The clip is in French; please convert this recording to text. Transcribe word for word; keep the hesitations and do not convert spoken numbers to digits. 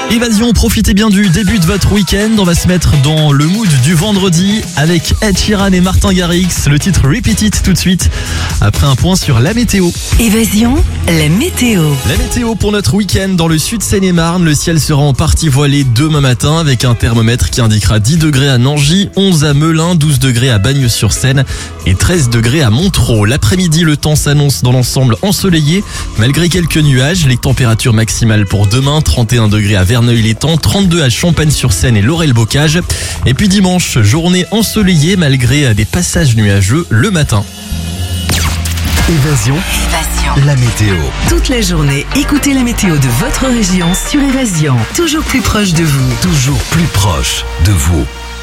Évasion, profitez bien du début de votre week-end. On va se mettre dans le mood du vendredi avec Ed Sheeran et Martin Garrix. Le titre Repeat It tout de suite, après un point sur la météo. Évasion, la météo. La météo pour notre week-end dans le sud Seine-et-Marne. Le ciel sera en partie voilé demain matin avec un thermomètre qui indiquera dix degrés à Nangy, onze à Melun, douze degrés à Bagnes-sur-Seine et treize degrés à Montereau. L'après-midi, le temps s'annonce dans l'ensemble ensoleillé malgré quelques nuages. Les températures maximales pour demain, trente et un degrés à Verneuil-l'Étang, trente-deux à Champagne-sur-Seine et Laurel-Bocage. Et puis dimanche, journée ensoleillée malgré des passages nuageux le matin. Évasion, Évasion. la météo. Toute la journée, écoutez la météo de votre région sur Évasion. Toujours plus proche de vous. Toujours plus proche de vous.